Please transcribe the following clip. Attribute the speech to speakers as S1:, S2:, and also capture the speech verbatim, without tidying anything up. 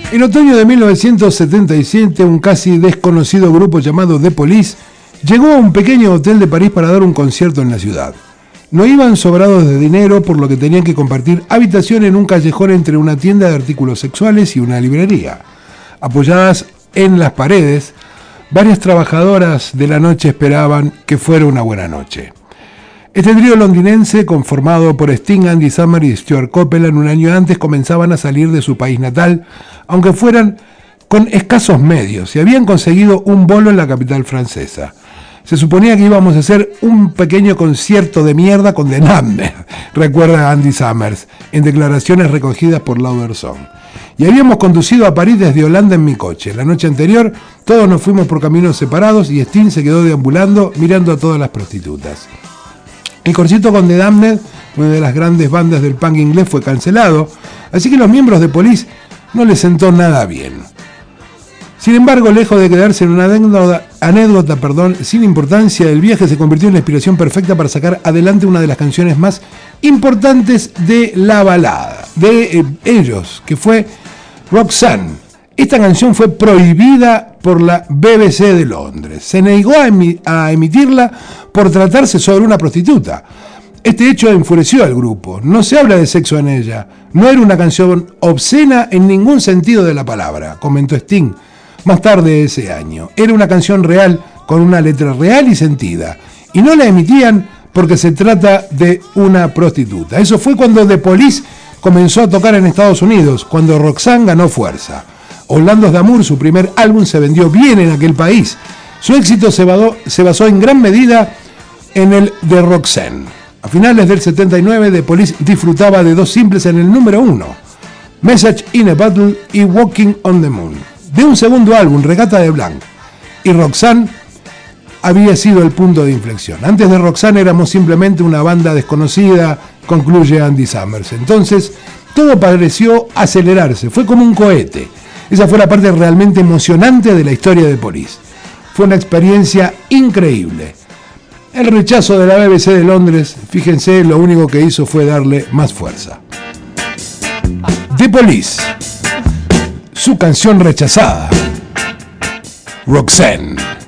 S1: En otoño de mil novecientos setenta y siete, un casi desconocido grupo llamado The Police llegó a un pequeño hotel de París para dar un concierto en la ciudad. No iban sobrados de dinero, por lo que tenían que compartir habitación en un callejón entre una tienda de artículos sexuales y una librería. Apoyadas en las paredes, varias trabajadoras de la noche esperaban que fuera una buena noche. Este trío londinense, conformado por Sting, Andy Summers y Stuart Copeland, un año antes comenzaban a salir de su país natal, aunque fueran con escasos medios, y habían conseguido un bolo en la capital francesa. Se suponía que íbamos a hacer un pequeño concierto de mierda con The Number, recuerda Andy Summers, en declaraciones recogidas por Louder Song. Y habíamos conducido a París desde Holanda en mi coche. La noche anterior, todos nos fuimos por caminos separados y Sting se quedó deambulando, mirando a todas las prostitutas. El concierto con The Damned, una de las grandes bandas del punk inglés, fue cancelado, así que los miembros de Police no les sentó nada bien. Sin embargo, lejos de quedarse en una anécdota, anécdota perdón, sin importancia, el viaje se convirtió en la inspiración perfecta para sacar adelante una de las canciones más importantes de la balada, de eh, ellos, que fue Roxanne. Esta canción fue prohibida por la B B C de Londres. Se negó a, emi- a emitirla por tratarse sobre una prostituta. Este hecho enfureció al grupo. No se habla de sexo en ella. No era una canción obscena en ningún sentido de la palabra, comentó Sting más tarde ese año. Era una canción real, con una letra real y sentida. Y no la emitían porque se trata de una prostituta. Eso fue cuando The Police comenzó a tocar en Estados Unidos, cuando Roxanne ganó fuerza. Hollandos d'Amour, su primer álbum, se vendió bien en aquel país. Su éxito se, vadó, se basó en gran medida en el de Roxanne. A finales del setenta y nueve, The Police disfrutaba de dos simples en el número uno, Message in a Bottle y Walking on the Moon. De un segundo álbum, Regata de Blanc, y Roxanne había sido el punto de inflexión. Antes de Roxanne éramos simplemente una banda desconocida, concluye Andy Summers. Entonces, todo pareció acelerarse, fue como un cohete. Esa fue la parte realmente emocionante de la historia de Police. Fue una experiencia increíble. El rechazo de la B B C de Londres, fíjense, lo único que hizo fue darle más fuerza. The Police, su canción rechazada, Roxanne.